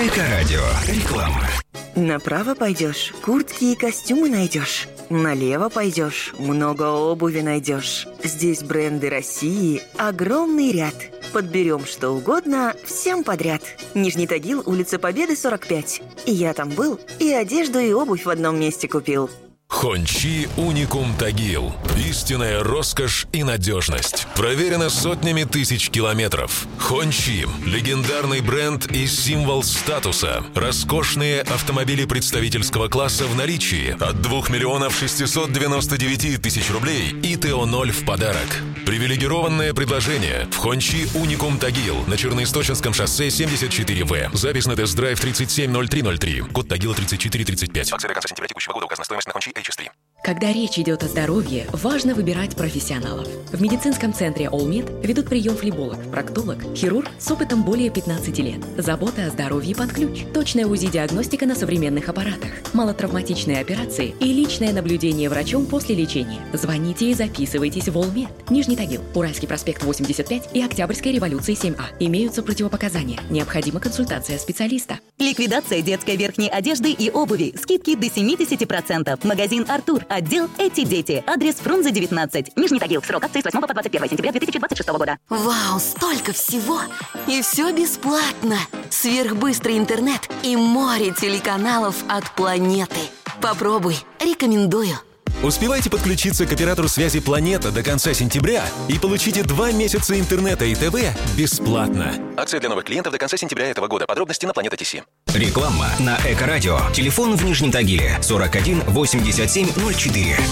Эко-радио. Реклама. Направо пойдешь, куртки и костюмы найдешь. Налево пойдешь, много обуви найдешь. Здесь бренды России, огромный ряд. Подберем что угодно, всем подряд. Нижний Тагил, улица Победы, 45. И я там был, и одежду, и обувь в одном месте купил. Хончи Уникум Тагил. Истинная роскошь и надежность. Проверено сотнями тысяч километров. Хончи – легендарный бренд и символ статуса. Роскошные автомобили представительского класса в наличии. От 2 миллионов 699 тысяч рублей и ТО-0 в подарок. Привилегированное предложение в Хончи Уникум Тагил на Черноисточинском шоссе 74В. Запись на тест-драйв 370303. Код Тагила 3435. Акция до конца сентября текущего года. Указана стоимость на Хончи HS3. Когда речь идет о здоровье, важно выбирать профессионалов. В медицинском центре All-Med ведут прием флеболог, проктолог, хирург с опытом более 15 лет. Забота о здоровье под ключ. Точная УЗИ-диагностика на современных аппаратах. Малотравматичные операции и личное наблюдение врачом после лечения. Звоните и записывайтесь в All-Med. Нижний Тагил, Уральский проспект 85 и Октябрьской революции 7А. Имеются противопоказания. Необходима консультация специалиста. Ликвидация детской верхней одежды и обуви. Скидки до 70%. Магазин «Артур». Отдел «Эти дети». Адрес Фрунзе, 19. Нижний Тагил. Срок акции с 8 по 21 сентября 2026 года. Вау, столько всего! И все бесплатно! Сверхбыстрый интернет и море телеканалов от планеты. Попробуй. Рекомендую. Успевайте подключиться к оператору связи «Планета» до конца сентября и получите 2 месяца интернета и ТВ бесплатно. Акция для новых клиентов до конца сентября этого года. Подробности на Планета ТС. Реклама на Эко-радио. Телефон в Нижнем Тагиле 41 87 04.